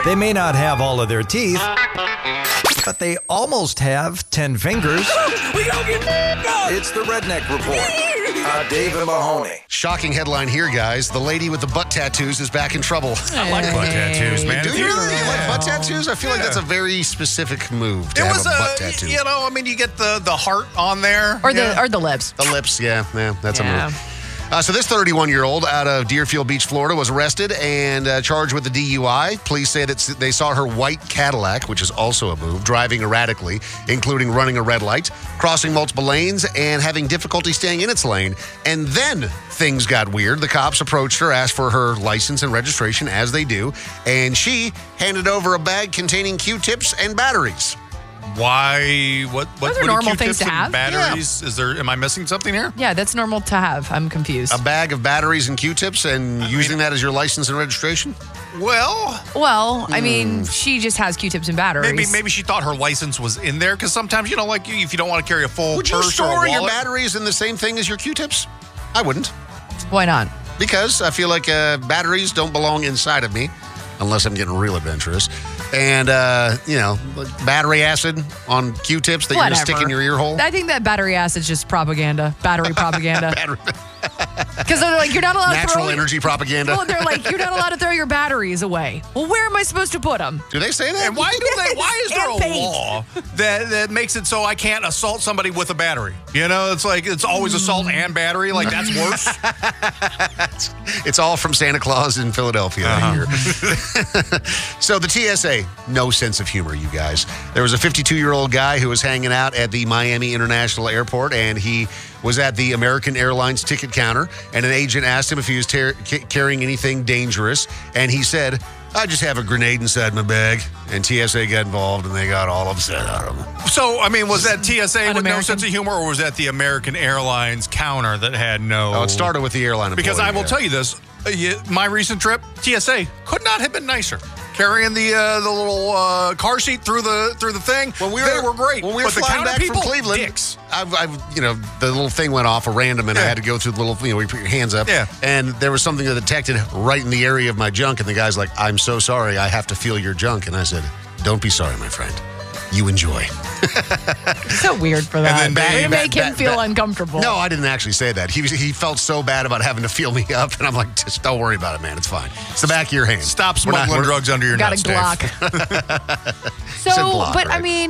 They may not have all of their teeth, but they almost have 10 fingers. It's the Redneck Report. Dave and Mahoney. Shocking headline here, guys. The lady with the butt tattoos is back in trouble. I like butt tattoos, man. Do you really like butt tattoos? I feel like that's a very specific move to It have was a butt tattoo. you get the heart on there. Or the lips. The lips, yeah, that's a move. So this 31-year-old out of Deerfield Beach, Florida, was arrested and charged with a DUI. Police say that they saw her white Cadillac, which is also a move, driving erratically, including running a red light, crossing multiple lanes, and having difficulty staying in its lane. And then things got weird. The cops approached her, asked for her license and registration, as they do, and she handed over a bag containing Q-tips and batteries. Why? What Those are normal things to have. Batteries? Yeah. Am I missing something here? Yeah, that's normal to have. I'm confused. A bag of batteries and Q-tips and using that as your license and registration? Well, I mean, she just has Q-tips and batteries. Maybe she thought her license was in there, because sometimes, if you don't want to carry a full Would you purse or a store your wallet. batteries in the same thing as your Q-tips? I wouldn't. Why not? Because I feel like batteries don't belong inside of me, unless I'm getting real adventurous. And, battery acid on Q-tips that you're going to stick in your ear hole. I think that battery acid's just propaganda. Battery propaganda. Because they're like, you're not allowed to throw... Natural energy propaganda. Well, they're like, you're not allowed to throw your batteries away. Well, where am I supposed to put them? Do they say that? And why is there a paint. law that makes it so I can't assault somebody with a battery? It's like it's always assault and battery. Like, that's worse. It's all from Santa Claus in Philadelphia here. So the TSA, no sense of humor, you guys. There was a 52-year-old guy who was hanging out at the Miami International Airport, and he was at the American Airlines ticket counter, and an agent asked him if he was carrying anything dangerous, and he said, I just have a grenade inside my bag. And TSA got involved, and they got all upset at him. So, was that TSA with no sense of humor, or was that the American Airlines counter that had no... Oh, it started with the airline employee. Because I will tell you this, my recent trip, TSA could not have been nicer. Carrying the little car seat through the thing, they were great. When we were flying back from Cleveland, dicks. the little thing went off at random, and I had to go through the little, where you put your hands up. Yeah. And there was something that detected right in the area of my junk, and the guy's like, I'm so sorry, I have to feel your junk. And I said, don't be sorry, my friend. You enjoy. So weird for that. And then make him feel uncomfortable. No, I didn't actually say that. He felt so bad about having to feel me up, and I'm like, just don't worry about it, man. It's fine. It's the back of your hand. Stop smuggling drugs under your nuts, Dave. Got a Glock.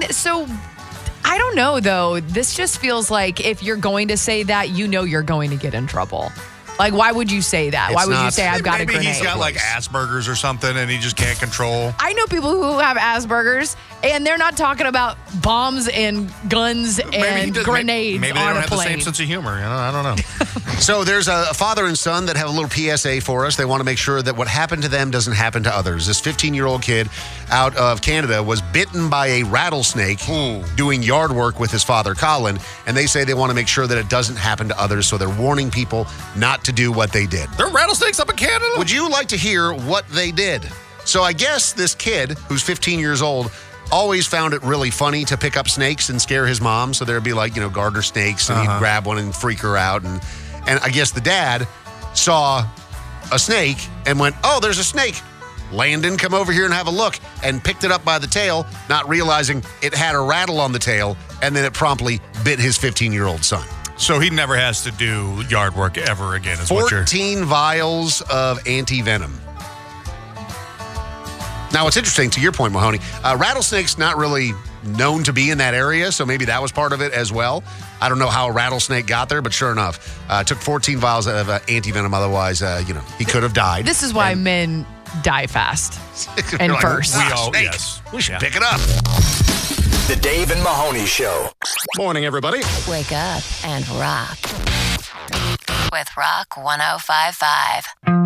I don't know, though. This just feels like if you're going to say that, you're going to get in trouble. Like, why would you say that? Why would you say I've got a grenade? Maybe he's got like Asperger's or something and he just can't control. I know people who have Asperger's, and they're not talking about bombs and guns and grenades maybe they on don't a have plane. the same sense of humor. I don't know. So there's a father and son that have a little PSA for us. They want to make sure that what happened to them doesn't happen to others. This 15-year-old kid out of Canada was bitten by a rattlesnake doing yard work with his father, Colin, and they say they want to make sure that it doesn't happen to others, so they're warning people not to do what they did. There are rattlesnakes up in Canada? Would you like to hear what they did? So I guess this kid, who's 15 years old, always found it really funny to pick up snakes and scare his mom. So there'd be like, garter snakes, and he'd grab one and freak her out. And I guess the dad saw a snake and went, oh, there's a snake. Landon, come over here and have a look, and picked it up by the tail, not realizing it had a rattle on the tail, and then it promptly bit his 15-year-old son. So he never has to do yard work ever again, is what you're... 14 vials of anti-venom. Now, what's interesting, to your point, Mahoney, rattlesnake's not really known to be in that area, so maybe that was part of it as well. I don't know how a rattlesnake got there, but sure enough, took 14 vials of anti-venom. Otherwise, he could have died. This is why men die fast and first. We should pick it up. The Dave and Mahoney Show. Morning, everybody. Wake up and rock with Rock 105.5.